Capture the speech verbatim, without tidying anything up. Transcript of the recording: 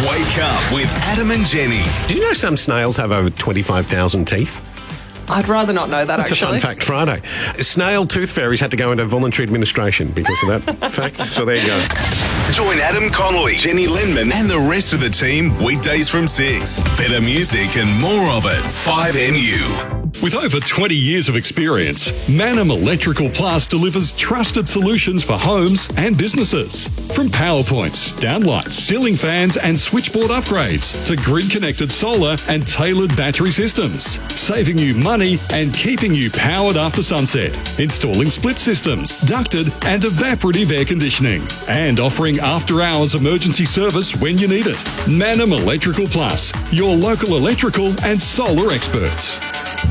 Wake up with Adam and Jenny. Do you know some snails have over twenty-five thousand teeth? I'd rather not know that, That's actually. a fun fact Friday. Snail tooth fairies had to go into voluntary administration because of that fact. So there you go. Join Adam Connolly, Jenny Lindman, and the rest of the team weekdays from six. Better music and more of it. five N U. With over twenty years of experience, Manum Electrical Plus delivers trusted solutions for homes and businesses. From power points, downlights, ceiling fans and switchboard upgrades to grid-connected solar and tailored battery systems, saving you money and keeping you powered after sunset. Installing split systems, ducted and evaporative air conditioning, and offering after-hours emergency service when you need it. Manum Electrical Plus, your local electrical and solar experts.